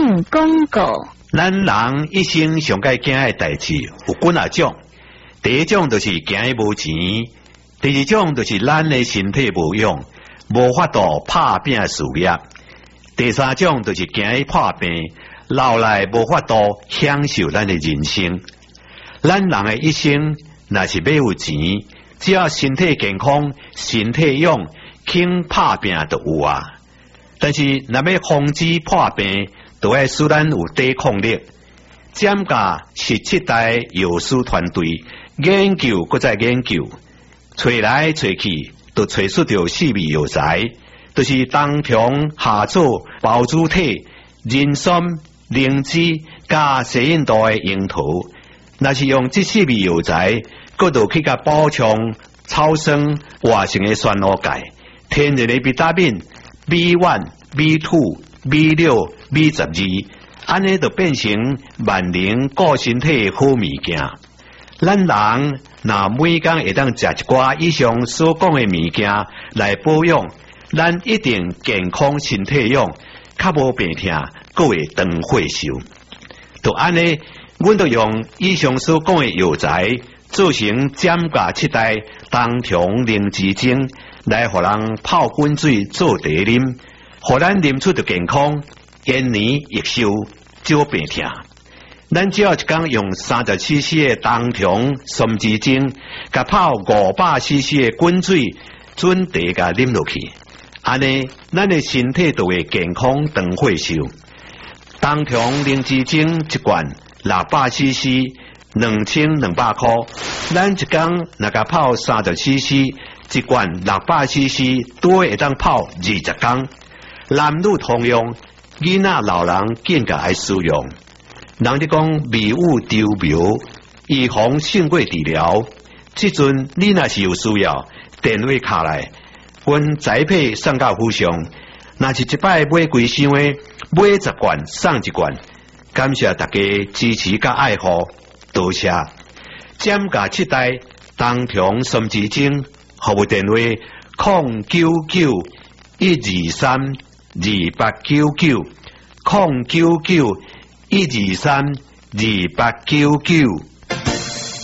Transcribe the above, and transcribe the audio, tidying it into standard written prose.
性广告。 咱人一生上该惊的代志有几啊种，第一种就是惊无钱，第二种就是咱的身体无用，无法度拍拼事业，第三种就是惊破病，老来无法度享受咱的人生。咱人的一生若是要有钱，只要身体健康、身体勇，肯拍拼就有啊。但是若要防止破病，就要使咱有抵抗力。占甲17代药师团队研究，搁再研究，找来找去，就找出着4味药材，就是冬虫夏草、包子体、人参、灵芝加西印度的樱桃。若是用这4味药材，搁就去甲补充草酸活性的酸卤钙、天然的维他命 B1、B2、B6、B12，安尼就变成万能顾身体好物件。咱人若每天会当食一寡以上所讲的物件来保养，咱一定健康身体用，较无病痛，搁会长寿寿。就安尼，阮就用以上所讲的药材做成占甲7代冬虫灵芝精，来互人泡滚水做茶啉，互咱啉出就健康，延年益寿，少病痛。咱只要一天用30cc 的冬虫松枝精，甲泡500cc 的滚水，准茶甲啉落去，安尼咱的身体就会健康长寿寿。冬虫灵芝精一罐600cc。2200块，咱一天若甲泡30cc， 一罐600cc， 多会当泡20天。男女通用，囡仔老人更加爱使用。人哋讲迷雾丢苗，预防性过治疗。即阵你若是有需要，电话卡来，阮宅配送到府上。若是一摆买几箱的，买10罐送1罐。感谢大家支持甲爱护。多谢。占甲7代冬虫松枝精，服务电话099-123-2899，099-123-2899。